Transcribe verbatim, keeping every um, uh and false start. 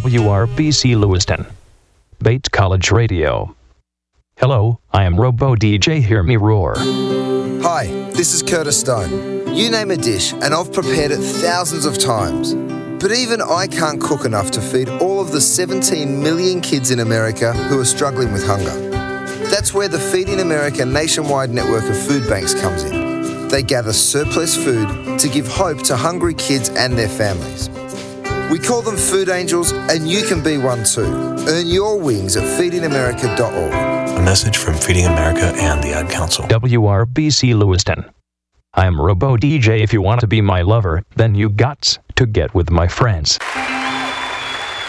W R B C Lewiston. Bates College Radio. Hello, I am Robo D J Hear Me Roar. Hi, this is Curtis Stone. You name a dish and I've prepared it thousands of times. But even I can't cook enough to feed all of the seventeen million kids in America who are struggling with hunger. That's where the Feeding America nationwide network of food banks comes in. They gather surplus food to give hope to hungry kids and their families. We call them food angels, and you can be one too. Earn your wings at feeding america dot org. A message from Feeding America and the Ad Council. W R B C Lewiston. I'm Robo D J. If you want to be my lover, then you got to get with my friends.